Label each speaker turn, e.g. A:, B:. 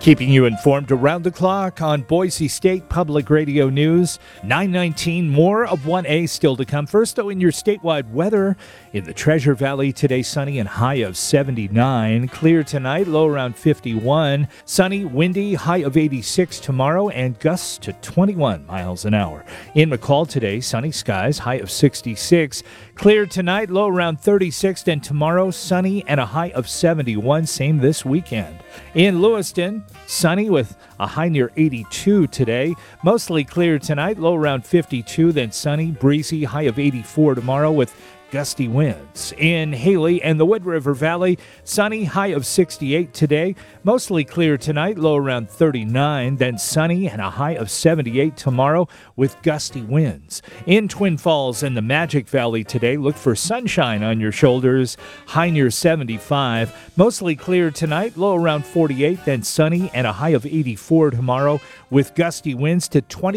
A: Keeping you informed around the clock on Boise State Public Radio News. 9:19, more of 1A still to come. First, though, in your statewide weather, in the Treasure Valley today, sunny and high of 79. Clear tonight, low around 51. Sunny, windy, high of 86 tomorrow, and gusts to 21 miles an hour. In McCall today, sunny skies, high of 66. Clear tonight, low around 36, and tomorrow, sunny and a high of 71. Same this weekend. In Lewiston, sunny with a high near 82 today. Mostly clear tonight, low around 52, then sunny, breezy, high of 84 tomorrow with gusty winds. In Haley and the Wood River Valley, sunny, high of 68 today. Mostly clear tonight, low around 39, then sunny and a high of 78 tomorrow with gusty winds. In Twin Falls and the Magic Valley today, look for sunshine on your shoulders, high near 75. Mostly clear tonight, low around 48, then sunny and a high of 84 tomorrow with gusty winds to 20.